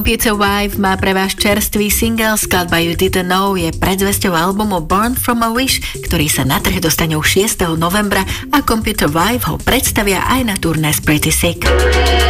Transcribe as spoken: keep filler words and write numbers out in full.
Computer Wife má pre vás čerstvý single, skladba You Didn't Know je predzvesťou albumu Born From A Wish, ktorý sa na trh dostane už šiesteho novembra a Computer Wife ho predstavia aj na turné s Pretty Sick.